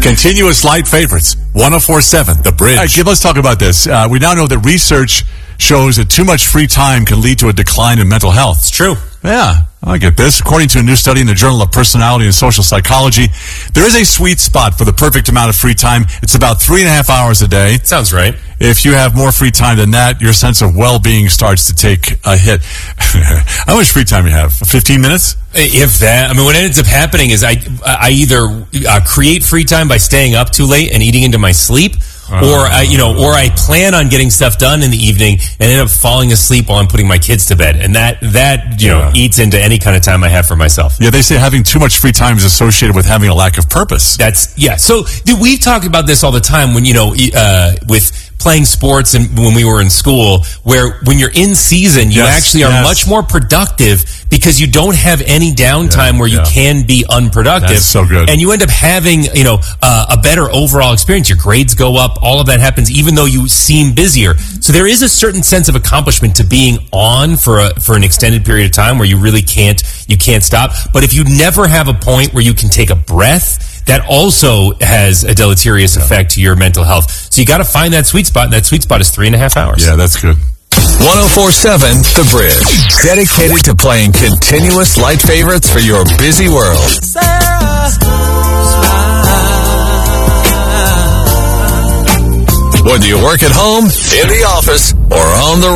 Continuous light favorites. 104.7 The Bridge. All right, Gib, let's talk about this. We now know that research shows that too much free time can lead to a decline in mental health. It's true. Yeah, I get this. According to a new study in the Journal of Personality and Social Psychology, there is a sweet spot for the perfect amount of free time. It's about 3.5 hours a day. Sounds right. If you have more free time than that, your sense of well-being starts to take a hit. How much free time you have? 15 minutes? If that, I mean, what ends up happening is I either create free time by staying up too late and eating into my sleep, or I plan on getting stuff done in the evening and end up falling asleep while I'm putting my kids to bed, and that eats into any kind of time I have for myself. Yeah, they say having too much free time is associated with having a lack of purpose. So we've talked about this all the time when with playing sports and when we were in school, where when you're in season, you actually are much more productive because you don't have any downtime where you can be unproductive. That's so good. And you end up having, a better overall experience. Your grades go up. All of that happens even though you seem busier. So there is a certain sense of accomplishment to being on for an extended period of time where you really can't stop. But if you never have a point where you can take a breath, that also has a deleterious effect to your mental health. So you got to find that sweet spot, and that sweet spot is 3.5 hours. Yeah, that's good. 104.7 The Bridge. Dedicated to playing continuous light favorites for your busy world. Whether you work at home, in the office, or on the